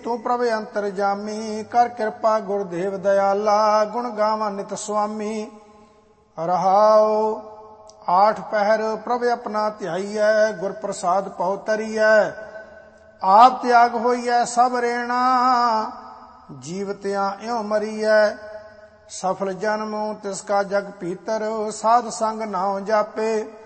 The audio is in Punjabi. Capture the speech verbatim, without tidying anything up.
ਤੂੰ ਪ੍ਰਭ ਅੰਤਰਜਾਮੀ, ਕਰ ਕਿਰਪਾ ਗੁਰਦੇਵ ਦਇਆਲਾ, ਗੁਣ ਗਾਵਾਂ ਨਿਤ ਸੁਆਮੀ। ਰਹਾਉ ਆਠ ਪਹਿਰ ਪ੍ਰਭ ਆਪਣਾ ਧਿਆਈਐ, ਗੁਰ ਪ੍ਰਸਾਦ ਪਉ ਤਰੀਐ। ਆਪ ਤਿਆਗ ਹੋਈਐ ਸਭ ਰੇਣਾ, ਜੀਵਤਿਆਂ ਇਉ ਮਰੀਐ। ਸਫਲ ਜਨਮ ਤਿਸ ਕਾ ਜਗ ਭੀਤਰ, ਸਾਧ ਸੰਗ ਨਾਉ ਜਾਪੇ।